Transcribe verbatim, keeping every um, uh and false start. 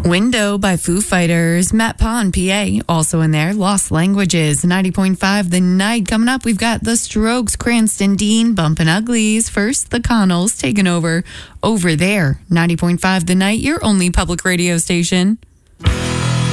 Window by Foo Fighters, Matt Pond, P A, also in there. Lost Languages, ninety point five The Night. Coming up, we've got The Strokes, Cranston Dean, Bumpin' Uglies. First, The Connells taking over over there. ninety point five The Night, your only public radio station.